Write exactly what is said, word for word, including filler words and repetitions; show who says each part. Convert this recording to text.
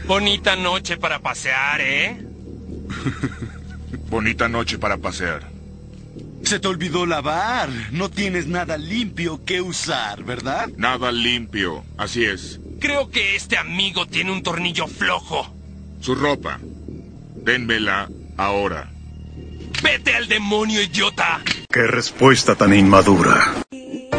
Speaker 1: Bonita noche para pasear, ¿eh?
Speaker 2: Bonita noche para pasear.
Speaker 3: Se te olvidó lavar. No tienes nada limpio que usar, ¿verdad?
Speaker 2: Nada limpio, así es.
Speaker 1: Creo que este amigo tiene un tornillo flojo.
Speaker 2: Su ropa. Dénmela ahora.
Speaker 1: ¡Vete al demonio, idiota!
Speaker 4: ¡Qué respuesta tan inmadura!